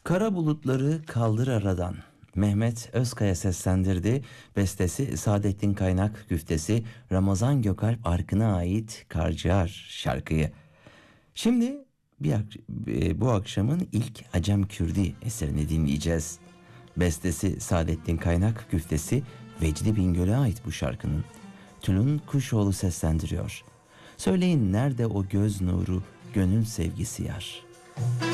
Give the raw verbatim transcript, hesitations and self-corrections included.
Kara bulutları kaldır aradan. Mehmet Özkaya seslendirdi. Bestesi Saadettin Kaynak, güftesi Ramazan Gökalp Arkın'a ait Karciğer şarkıyı. Şimdi bir ak- e, bu akşamın ilk Acem Kürdi eserini dinleyeceğiz. Bestesi Saadettin Kaynak, güftesi Vecdi Bingöl'e ait bu şarkının. Tülün Kuşoğlu seslendiriyor. Söyleyin nerede o göz nuru, gönül sevgisi yar?